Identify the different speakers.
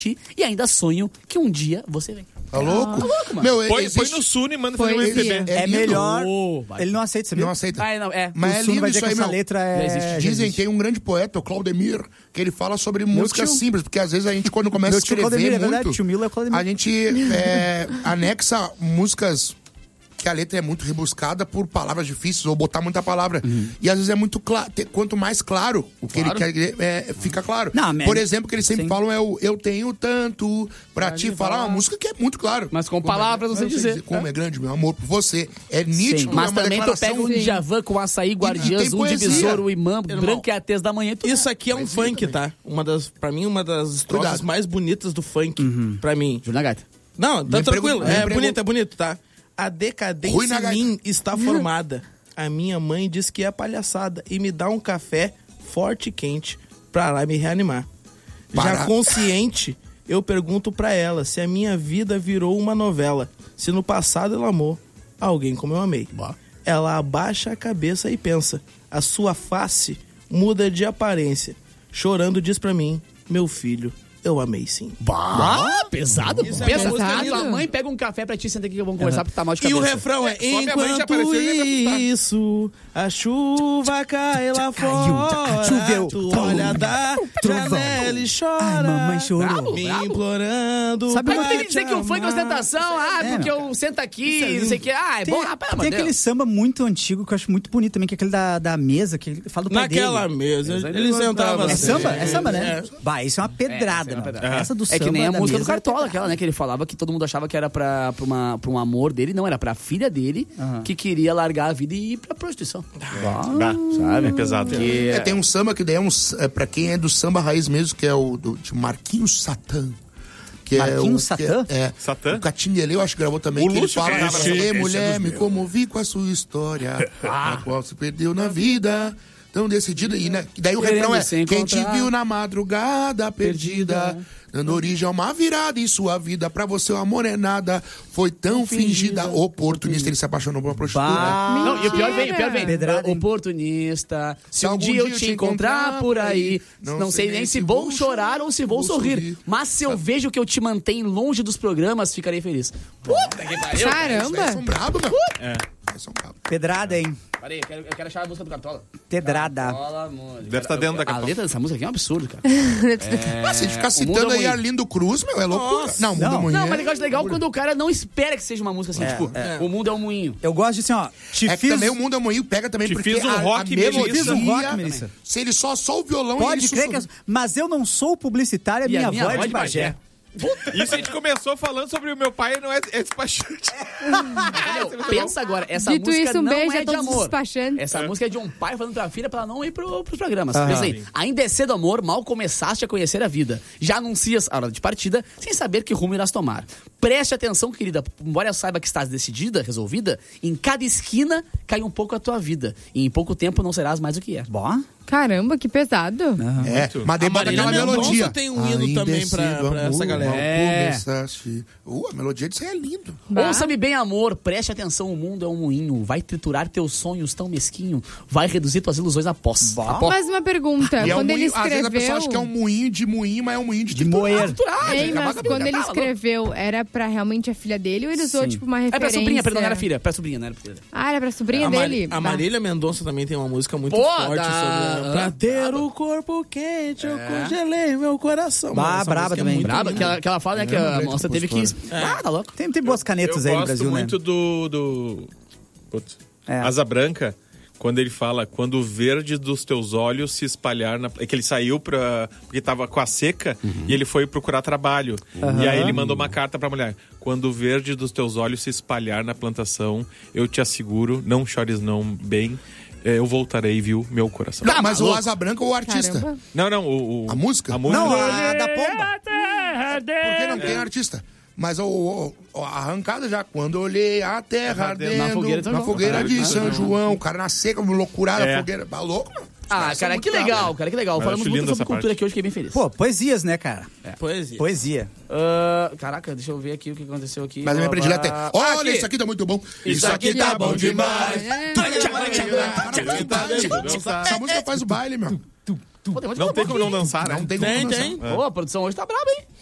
Speaker 1: e ainda sonho que um dia você vem.
Speaker 2: Tá louco?
Speaker 1: Tá louco, mano.
Speaker 3: Meu, põe no Suno e manda fazer um MPB.
Speaker 4: É melhor. Ele não aceita, sabia?
Speaker 2: Não aceita.
Speaker 4: Mas é lindo isso aí, essa letra
Speaker 2: Dizem que tem um grande poeta, o Claudemir, que ele fala sobre música simples, porque às vezes a gente, quando começa a escrever muito,
Speaker 4: tio Milo é Claudemir.
Speaker 2: a gente anexa músicas que a letra é muito rebuscada por palavras difíceis ou botar muita palavra. E às vezes é muito claro. Quanto mais claro o que ele quer, fica claro.
Speaker 4: Não,
Speaker 2: por exemplo, o que eles sempre falam é o eu tenho tanto pra te falar. Uma música que é muito claro.
Speaker 1: Mas com palavras não sei dizer.
Speaker 2: Como é grande meu amor por você. É nítido.
Speaker 1: Mas também tu pega um Djavan com açaí, guardiãs, um de besouro, imã, branco e a tez da manhã.
Speaker 3: Isso aqui é um funk, tá? Pra mim, uma das estrofes mais bonitas do funk. Pra mim.
Speaker 1: Júlio Gaita.
Speaker 3: Não, tá tranquilo. É bonito, tá? A decadência em mim está formada. A minha mãe diz que é palhaçada e me dá um café forte e quente pra lá me reanimar. Já consciente, eu pergunto pra ela se a minha vida virou uma novela. Se no passado ela amou alguém como eu amei. Ela abaixa a cabeça e pensa. A sua face muda de aparência. Chorando diz pra mim, meu filho, eu amei sim.
Speaker 1: Pesado?
Speaker 3: Isso é
Speaker 1: Pensa,
Speaker 3: pesado.
Speaker 1: tua mãe pega um café pra ti, senta aqui que vamos conversar porque tá mal de cabeça.
Speaker 3: E o refrão é, enquanto isso, a chuva cai lá fora,
Speaker 4: choveu,
Speaker 3: tu olha da janela e chora.
Speaker 4: Ai, mamãe chorou.
Speaker 3: Me implorando.
Speaker 4: Sabe
Speaker 1: Mas tem que dizer que o funk é ostentação, porque eu sento aqui, não sei o que. É bom, rapaz,
Speaker 4: Tem aquele samba muito antigo que eu acho muito bonito também, que é aquele da mesa, que ele fala do pai dele.
Speaker 3: Naquela mesa, ele sentava
Speaker 4: É
Speaker 3: assim.
Speaker 4: samba? É samba, né? Bah, isso é uma pedrada. Essa do samba
Speaker 1: que nem a
Speaker 4: da
Speaker 1: música do
Speaker 4: mesa
Speaker 1: Cartola, aquela, né? Que ele falava que todo mundo achava que era pra um amor dele. Não, era pra filha dele que queria largar a vida e ir pra prostituição.
Speaker 5: Sabe? É pesado.
Speaker 2: Tem um samba que daí pra quem é do samba raiz mesmo, que é o de Marquinhos Satã.
Speaker 4: Marquinhos Satã?
Speaker 2: Satã? O Catinguele, eu acho que gravou também.
Speaker 5: O
Speaker 2: que ele
Speaker 5: Lúcio
Speaker 2: fala,
Speaker 5: que
Speaker 2: você, mulher, me comovi com a sua história, a qual se perdeu na vida. Tão decidida. E daí o refrão é: quem te viu na madrugada perdida, dando origem a uma virada em sua vida. Pra você o amor é nada, foi tão fingida. Oportunista, ele se apaixonou por uma prostituta.
Speaker 1: Não, e o pior vem.
Speaker 4: Pedrada, hein?
Speaker 1: Oportunista. Se um dia eu te encontrar por aí, não sei nem se vou chorar ou se vou sorrir. Mas se eu vejo que eu te mantenho longe dos programas, ficarei feliz. Puta que pariu.
Speaker 6: Caramba!
Speaker 2: São brabo, meu. São brabo.
Speaker 4: Pedrada, hein?
Speaker 1: Peraí, eu quero achar a música do Cartola.
Speaker 4: Pedrada.
Speaker 5: Deve estar dentro da
Speaker 1: A
Speaker 5: Cartola.
Speaker 1: letra dessa música aqui é um absurdo, cara.
Speaker 2: Se a gente ficar citando aí Arlindo Cruz, meu, é loucura. Não, Mundo Amanhã.
Speaker 1: Não, mas eu acho legal quando o cara não espera que seja uma música assim, tipo, o mundo é um moinho.
Speaker 4: Eu gosto de assim, ó.
Speaker 2: É que também o Mundo é Moinho pega também
Speaker 5: Te
Speaker 2: porque
Speaker 5: fiz um rock,
Speaker 2: Melissa. Se ele só o violão
Speaker 4: Pode
Speaker 2: e
Speaker 4: crer que... Mas eu não sou publicitário,
Speaker 1: E a
Speaker 4: minha avó é de Bagé.
Speaker 5: Isso a gente começou falando sobre o meu pai não é despachante.
Speaker 1: Pensa agora, essa
Speaker 6: Dito
Speaker 1: música
Speaker 6: isso, um
Speaker 1: não
Speaker 6: beijo
Speaker 1: é
Speaker 6: a
Speaker 1: de
Speaker 6: todos os
Speaker 1: amor.
Speaker 6: despachantes.
Speaker 1: Essa música é de um pai falando pra filha pra ela não ir pros programas. Pensa aí, ainda é cedo, amor, mal começaste a conhecer a vida. Já anuncias a hora de partida, sem saber que rumo irás tomar. Preste atenção, querida, embora eu saiba que estás decidida, resolvida, em cada esquina cai um pouco a tua vida. E em pouco tempo não serás mais o que é.
Speaker 4: Bom.
Speaker 6: Caramba, que pesado.
Speaker 2: Mas daí bota aquela melodia.
Speaker 3: Tem um hino também pra essa galera.
Speaker 2: A melodia disso aí é lindo.
Speaker 1: Ouça-me bem, amor, preste atenção, o mundo é um moinho. Vai triturar teus sonhos tão mesquinho. Vai reduzir tuas ilusões a pós.
Speaker 6: Mais uma pergunta.
Speaker 2: E
Speaker 6: Quando ele
Speaker 2: às vezes a pessoa acha que é
Speaker 6: escreveu...
Speaker 2: um moinho de moinho, mas é um moinho de
Speaker 4: moer.
Speaker 6: Ei, mas quando ele escreveu, era pra realmente a filha dele ou ele usou, tipo, uma referência?
Speaker 1: É pra sobrinha, perdão, não era filha. Pra sobrinha, não era filha.
Speaker 6: Ah, era pra sobrinha dele?
Speaker 3: A Marília Mendonça também tem uma música muito
Speaker 1: Pô,
Speaker 3: forte sobre... Pra ter o corpo quente, eu congelei meu coração.
Speaker 4: Braba também.
Speaker 1: Braba, que ela fala, né, que a moça teve que... tá louco.
Speaker 4: Tem boas canetas aí no Brasil, né?
Speaker 5: Eu gosto muito do Asa Branca, quando ele fala, quando o verde dos teus olhos se espalhar na... É que ele saiu porque tava com a seca e ele foi procurar trabalho. E aí ele mandou uma carta pra mulher. Quando o verde dos teus olhos se espalhar na plantação, eu te asseguro, não chores não, bem... eu voltarei, viu, meu coração.
Speaker 2: Não, mas o Asa Branca ou o artista?
Speaker 6: Caramba.
Speaker 5: Não,
Speaker 2: A música?
Speaker 5: A música.
Speaker 4: Não, a da Pomba.
Speaker 2: Porque não tem artista. Mas a arrancada já, quando eu olhei a terra ardendo na fogueira de São João, o cara na seca, loucurada, a fogueira, tá louco, meu?
Speaker 1: Ah, cara, que legal, cara, que legal.
Speaker 5: Mas
Speaker 1: Falamos
Speaker 5: acho
Speaker 1: muito
Speaker 5: linda
Speaker 1: sobre
Speaker 5: essa
Speaker 1: cultura
Speaker 5: parte.
Speaker 1: aqui hoje, fiquei bem feliz.
Speaker 4: Pô, poesias, né, cara?
Speaker 3: Poesia.
Speaker 1: Caraca, deixa eu ver aqui o que aconteceu aqui.
Speaker 2: Mas a minha predileta é, olha, isso aqui tá muito bom. Isso aqui tá bom demais. Essa música faz o baile, meu.
Speaker 5: Não tem como não dançar, né?
Speaker 2: Não tem como dançar.
Speaker 1: Pô, a produção hoje tá braba, hein?